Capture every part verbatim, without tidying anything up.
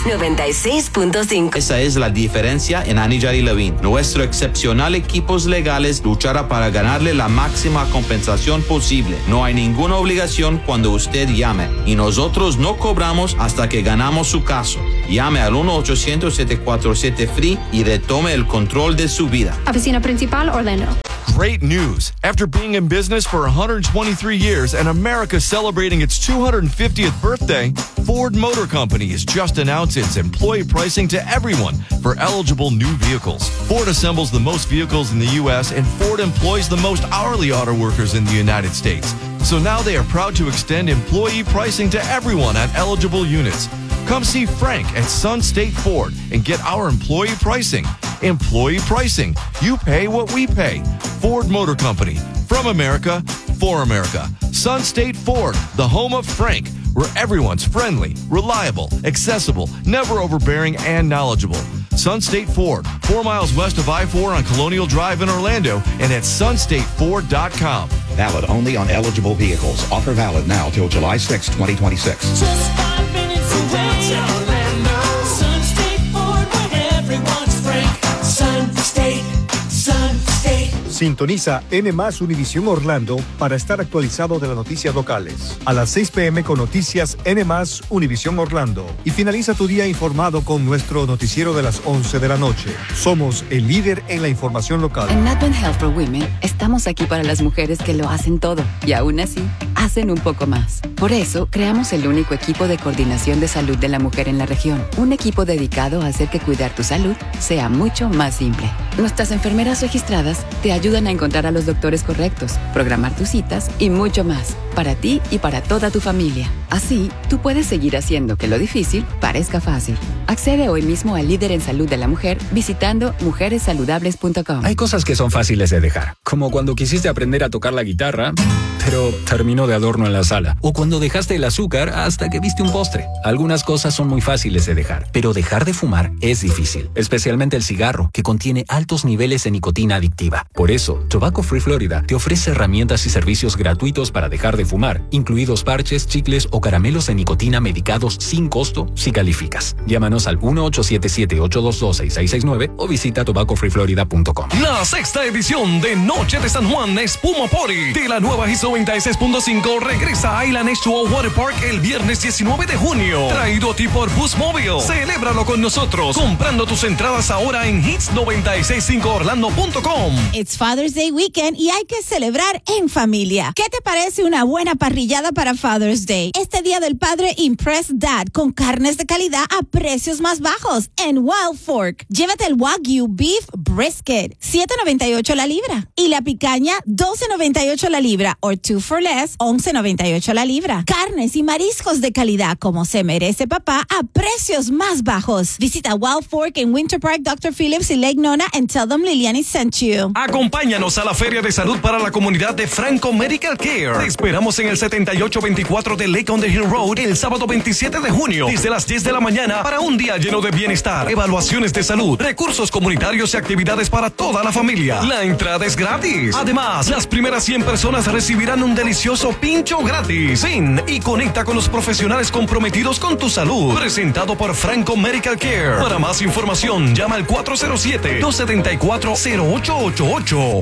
noventa y seis punto cinco. Esa es la diferencia en Anidjar y Levine. Nuestro excepcional equipos legales luchará para ganarle la máxima compensación posible. No hay ninguna obligación cuando usted llame y nosotros no cobramos hasta que ganamos su caso. Llame al uno ochocientos siete cuatro siete F R E E y retome el control de su vida. Oficina Principal, Orlando. Great news. After being in business for one hundred twenty-three years and America celebrating its two hundred fiftieth birthday, Ford Motor Company has just announced its employee pricing to everyone for eligible new vehicles. Ford assembles the most vehicles in the U S and Ford employs the most hourly auto workers in the United States. So now they are proud to extend employee pricing to everyone on eligible units. Come see Frank at Sun State Ford and get our employee pricing. Employee pricing. You pay what we pay. Ford Motor Company. From America, for America. Sun State Ford, the home of Frank, where everyone's friendly, reliable, accessible, never overbearing, and knowledgeable. Sun State Ford, four miles west of I four on Colonial Drive in Orlando and at sun state ford dot com. Valid only on eligible vehicles. Offer valid now till July sixth, twenty twenty-six. Just five minutes away, Orlando. Sun State Ford, where everyone's frank. Sun State, Sun State. Sintoniza N más Univisión Orlando para estar actualizado de las noticias locales. A las seis p.m. con noticias N más Univisión Orlando. Y finaliza tu día informado con nuestro noticiero de las once de la noche. Somos el líder en la información local. En Advent Health for Women estamos aquí para las mujeres que lo hacen todo y aún así hacen un poco más. Por eso creamos el único equipo de coordinación de salud de la mujer en la región. Un equipo dedicado a hacer que cuidar tu salud sea mucho más simple. Nuestras enfermeras registradas te ayudan a encontrar a los doctores correctos, programar tus citas y mucho más, para ti y para toda tu familia. Así, tú puedes seguir haciendo que lo difícil parezca fácil. Accede hoy mismo al líder en salud de la mujer visitando mujeres saludables punto com. Hay cosas que son fáciles de dejar, como cuando quisiste aprender a tocar la guitarra, pero terminó de adorno en la sala. O cuando dejaste el azúcar hasta que viste un postre. Algunas cosas son muy fáciles de dejar, pero dejar de fumar es difícil. Especialmente el cigarro, que contiene altos niveles de nicotina adictiva. Por eso, Tobacco Free Florida te ofrece herramientas y servicios gratuitos para dejar de fumar, incluidos parches, chicles o caramelos de nicotina medicados sin costo si calificas. Llámanos al uno ocho siete siete, ocho dos dos, seis seis seis nueve o visita tobacco free florida punto com. La sexta edición de Noche de San Juan Espuma Party de la nueva Hits noventa y seis punto cinco regresa a Island H dos O Water Park el viernes diecinueve de junio. Traído a ti por Boost Mobile. Celébralo con nosotros comprando tus entradas ahora en hits noventa y seis punto cinco orlando punto com. It's Father's Day weekend y hay que celebrar en familia. ¿Qué te parece una buena parrillada para Father's Day? Este Día del Padre, Impress Dad con carnes de calidad a precios más bajos en Wild Fork. Llévate el Wagyu Beef Brisket, siete noventa y ocho la libra. Y la picaña, doce noventa y ocho la libra. O two for less, once noventa y ocho la libra. Carnes y mariscos de calidad como se merece papá a precios más bajos. Visita Wild Fork en Winter Park, doctor Phillips y Lake Nona and tell them Liliani sent you. Acompáñanos a la Feria de Salud para la Comunidad de Franco Medical Care. Te esperamos en el setenta y ocho veinticuatro de Lake on the Hill Road el sábado veintisiete de junio desde las diez de la mañana para un día lleno de bienestar, evaluaciones de salud, recursos comunitarios y actividades para toda la familia. La entrada es gratis. Además, las primeras cien personas recibirán un delicioso pincho gratis. Ven y conecta con los profesionales comprometidos con tu salud. Presentado por Franco Medical Care. Para más información, llama al cuatro cero siete, dos siete cuatro, cero ocho ocho ocho.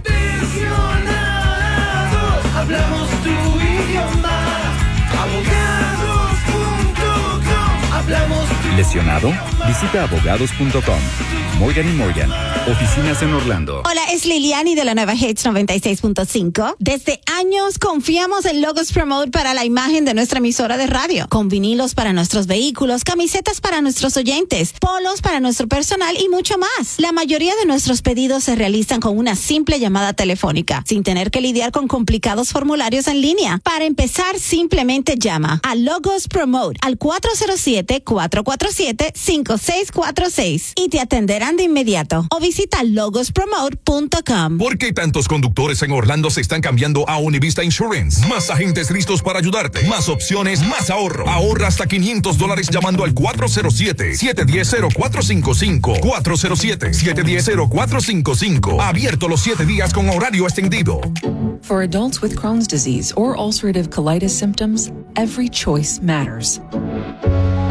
Hablamos tu idioma. Abogados punto com. Hablamos tu ¿Lesionado? Visita abogados punto com. Morgan y Morgan. Oficinas en Orlando. Hola, es Liliani de la nueva Hits noventa y seis punto cinco. Desde años confiamos en Logos Promote para la imagen de nuestra emisora de radio. Con vinilos para nuestros vehículos, camisetas para nuestros oyentes, polos para nuestro personal y mucho más. La mayoría de nuestros pedidos se realizan con una simple llamada telefónica, sin tener que lidiar con complicados formularios en línea. Para empezar, simplemente llama a Logos Promote al cuatro cero siete, cuatro cuatro siete, cinco seis cuatro seis y te atenderán de inmediato. O visita logos promote punto com. ¿Por qué tantos conductores en Orlando se están cambiando a Univista Insurance? Más agentes listos para ayudarte. Más opciones, más ahorro. Ahorra hasta quinientos dólares llamando al cuatro cero siete, siete uno cero, cero cuatro cinco cinco. cuatro cero siete, siete uno cero, cero cuatro cinco cinco. Abierto los siete días con horario extendido. For adults with Crohn's disease or ulcerative colitis symptoms, every choice matters.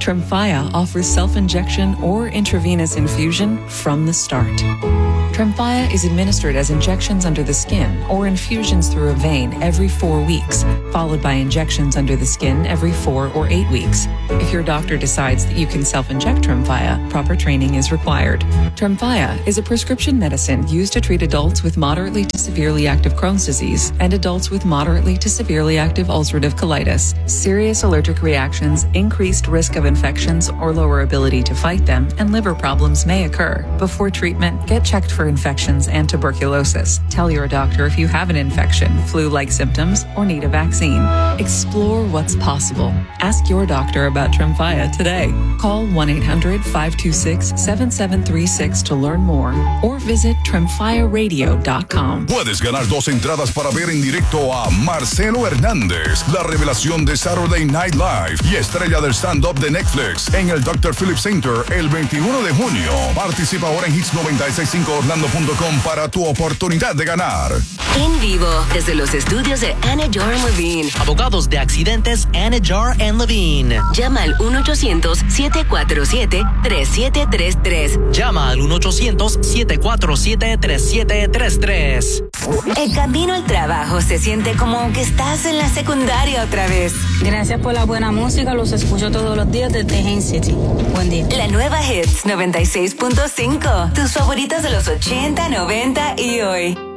Tremfya offers self-injection or intravenous infusion from the start. Tremfya is administered as injections under the skin or infusions through a vein every four weeks, followed by injections under the skin every four or eight weeks. If your doctor decides that you can self-inject Tremfya, proper training is required. Tremfya is a prescription medicine used to treat adults with moderately to severely active Crohn's disease and adults with moderately to severely active ulcerative colitis. Serious allergic reactions, increased risk of infections or lower ability to fight them, and liver problems may occur. Before treatment, get checked for infections and tuberculosis. Tell your doctor if you have an infection, flu-like symptoms, or need a vaccine. Explore what's possible. Ask your doctor about Tremfya today. Call one eight hundred, five two six, seven seven three six to learn more or visit tremfya radio dot com. Puedes ganar dos entradas para ver en directo a Marcelo Hernández, la revelación de Saturday Night Live y estrella del stand-up de Netflix en el doctor Phillips Center el veintiuno de junio. Participa ahora en hits noventa y seis punto cinco orlando punto com para tu oportunidad de ganar. En vivo, desde los estudios de Anajar and Levine. Abogados de accidentes Anajar and Levine. Llama al uno ochocientos, siete cuatro siete, tres siete tres tres. Llama al uno ochocientos, siete cuatro siete, tres siete tres tres. El camino al trabajo se siente como que estás en la secundaria otra vez. Gracias por la buena música, los escucho todos los días desde Hain City. Buen día. La nueva Hits noventa y seis punto cinco. Tus favoritos de los ochenta, noventa y hoy.